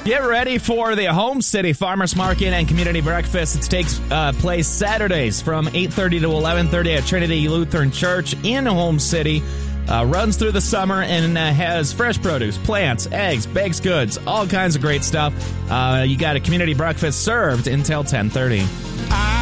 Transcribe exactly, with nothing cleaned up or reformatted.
Get ready for the Home City Farmers Market and Community Breakfast. It takes uh, place Saturdays from eight thirty to eleven thirty at Trinity Lutheran Church in Home City. Uh, runs through the summer and uh, has fresh produce, plants, eggs, baked goods, all kinds of great stuff. Uh, you got a community breakfast served until ten thirty. I